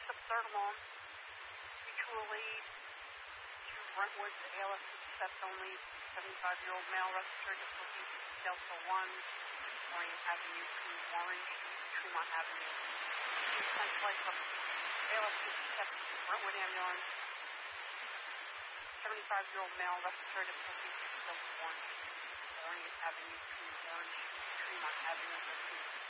Jessup Third Lawn, mutual aid to Brentwood, ALS accepts only 75-year-old male registered disease, Delta 1, Orient Avenue to Orange, Tremont Avenue. Centralized of ALS accepts Brentwood Ambulance, 75-year-old male registered disease, Delta 1, Orient Avenue to Orange, Tremont Avenue.